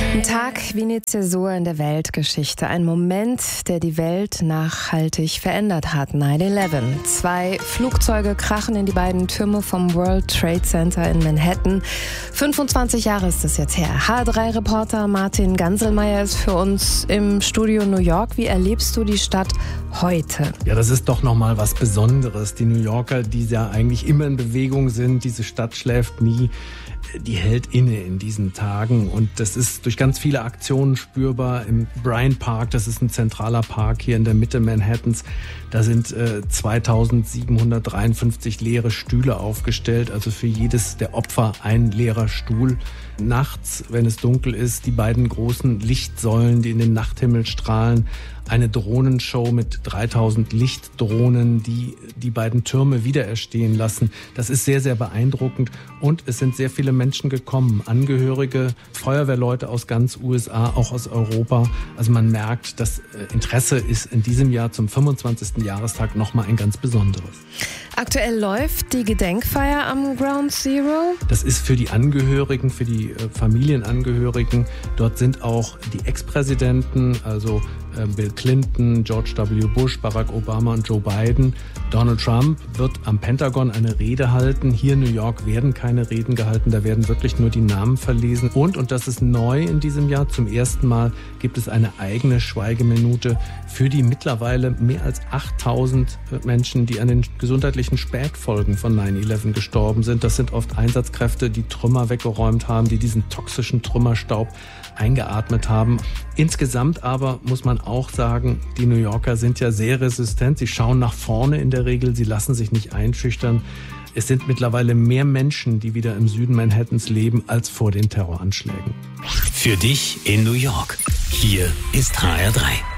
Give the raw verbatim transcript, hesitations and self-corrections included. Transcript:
Ein Tag wie eine Zäsur in der Weltgeschichte. Ein Moment, der die Welt nachhaltig verändert hat. nine eleven. Zwei Flugzeuge krachen in die beiden Türme vom World Trade Center in Manhattan. fünfundzwanzig Jahre ist es jetzt her. H drei Reporter Martin Ganselmeier ist für uns im Studio New York. Wie erlebst du die Stadt heute? Ja, das ist doch nochmal was Besonderes. Die New Yorker, die ja eigentlich immer in Bewegung sind, diese Stadt schläft nie, die hält inne in diesen Tagen. Und das ist durch ganz viele Aktionen spürbar. Im Bryant Park, das ist ein zentraler Park hier in der Mitte Manhattans, da sind äh, zweitausendsiebenhundertdreiundfünfzig leere Stühle aufgestellt, also für jedes der Opfer ein leerer Stuhl. Nachts, wenn es dunkel ist, die beiden großen Lichtsäulen, die in den Nachthimmel strahlen, eine Drohnenshow mit dreitausend Lichtdrohnen, die die beiden Türme wiedererstehen lassen. Das ist sehr, sehr beeindruckend und es sind sehr viele Menschen gekommen, Angehörige, Feuerwehrleute aus ganz U S A, auch aus Europa. Also man merkt, das Interesse ist in diesem Jahr zum fünfundzwanzigsten Jahrestag nochmal ein ganz besonderes. Aktuell läuft die Gedenkfeier am Ground Zero. Das ist für die Angehörigen, für die Familienangehörigen. Dort sind auch die Ex-Präsidenten, also Bill Clinton, George W. Bush, Barack Obama und Joe Biden. Donald Trump wird am Pentagon eine Rede halten. Hier in New York werden keine Reden gehalten, da werden wirklich nur die Namen verlesen. Und, und das ist neu in diesem Jahr, zum ersten Mal gibt es eine eigene Schweigeminute für die mittlerweile mehr als achttausend Menschen, die an den gesundheitlichen Spätfolgen von nine eleven gestorben sind. Das sind oft Einsatzkräfte, die Trümmer weggeräumt haben, die diesen toxischen Trümmerstaub eingeatmet haben. Insgesamt aber muss man auch sagen, die New Yorker sind ja sehr resistent. Sie schauen nach vorne in der Regel, sie lassen sich nicht einschüchtern. Es sind mittlerweile mehr Menschen, die wieder im Süden Manhattans leben, als vor den Terroranschlägen. Für dich in New York. Hier ist H R drei.